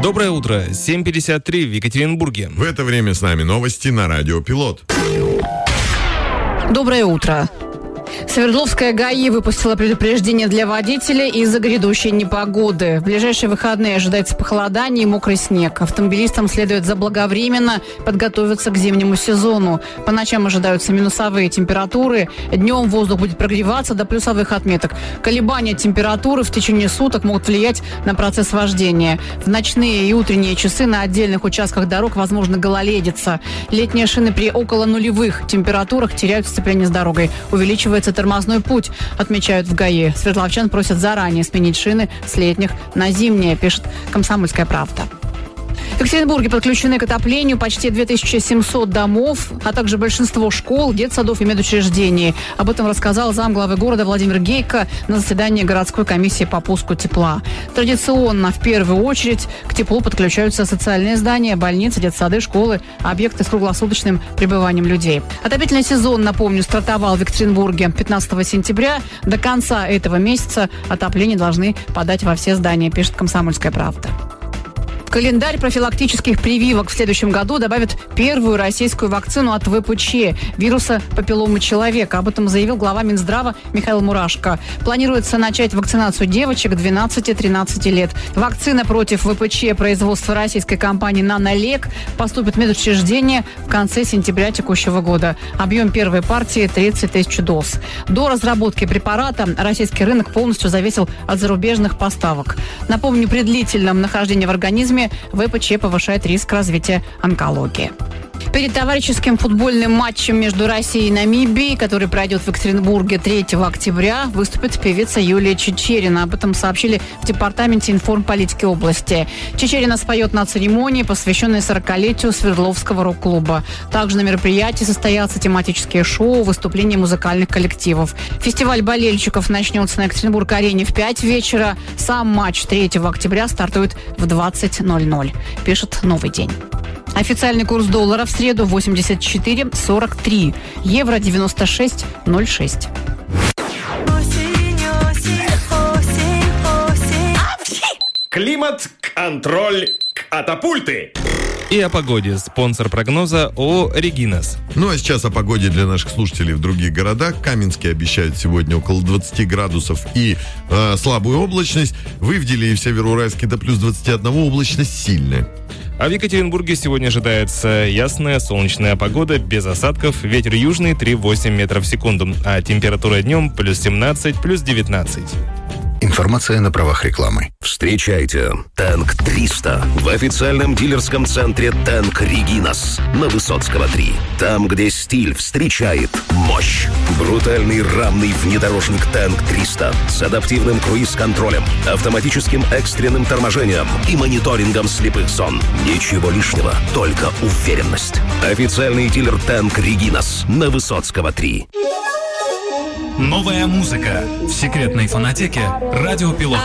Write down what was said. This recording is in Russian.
Доброе утро. 7:53 в Екатеринбурге. В это время с нами новости на Радио Пилот. Доброе утро. Свердловская ГАИ выпустила предупреждение для водителей из-за грядущей непогоды. В ближайшие выходные ожидается похолодание и мокрый снег. Автомобилистам следует заблаговременно подготовиться к зимнему сезону. По ночам ожидаются минусовые температуры. Днем воздух будет прогреваться до плюсовых отметок. Колебания температуры в течение суток могут влиять на процесс вождения. В ночные и утренние часы на отдельных участках дорог возможно гололедица. Летние шины при около нулевых температурах теряют сцепление с дорогой. Увеличивается тормозной путь, отмечают в ГАИ. Свердловчан просят заранее сменить шины с летних на зимние, пишет «Комсомольская правда». В Екатеринбурге подключены к отоплению почти 2700 домов, а также большинство школ, детсадов и медучреждений. Об этом рассказал замглавы города Владимир Гейко на заседании городской комиссии по пуску тепла. Традиционно, в первую очередь, к теплу подключаются социальные здания, больницы, детсады, школы, объекты с круглосуточным пребыванием людей. Отопительный сезон, напомню, стартовал в Екатеринбурге 15 сентября. До конца этого месяца отопление должны подать во все здания, пишет «Комсомольская правда». В календарь профилактических прививок в следующем году добавят первую российскую вакцину от ВПЧ – вируса папилломы человека. Об этом заявил глава Минздрава Михаил Мурашко. Планируется начать вакцинацию девочек 12-13 лет. Вакцина против ВПЧ производства российской компании «Нанолек» поступит в медучреждение в конце сентября текущего года. Объем первой партии – 30 тысяч доз. До разработки препарата российский рынок полностью зависел от зарубежных поставок. Напомню, при длительном нахождении в организме ВПЧ повышает риск развития онкологии. Перед товарищеским футбольным матчем между Россией и Намибией, который пройдет в Екатеринбурге 3 октября, выступит певица Юлия Чичерина. Об этом сообщили в Департаменте информполитики области. Чичерина споет на церемонии, посвященной 40-летию Свердловского рок-клуба. Также на мероприятии состоятся тематические шоу, выступления музыкальных коллективов. Фестиваль болельщиков начнется на Екатеринбург-арене в 5 вечера. Сам матч 3 октября стартует в 20:00, пишет «Новый день». Официальный курс доллара в среду 84,43. Евро 96,06. Климат-контроль катапульты. И о погоде. Спонсор прогноза ООО «Регинас». Ну а сейчас о погоде для наших слушателей в других городах. Каменский обещает сегодня около 20 градусов и слабую облачность. В Ивделе и в Североуральске до плюс 21 облачность сильная. А в Екатеринбурге сегодня ожидается ясная солнечная погода, без осадков, ветер южный 3,8 метров в секунду, а температура днем плюс 17, плюс 19. Информация на правах рекламы. Встречайте «Тэнк 300» в официальном дилерском центре «Тэнк Регинас» на Высоцкого 3. Там, где стиль встречает мощь. Брутальный рамный внедорожник «Тэнк 300» с адаптивным круиз-контролем, автоматическим экстренным торможением и мониторингом слепых зон. Ничего лишнего, только уверенность. Официальный дилер «Тэнк Регинас» на Высоцкого 3. Новая музыка в секретной фонотеке «Радио Пилот».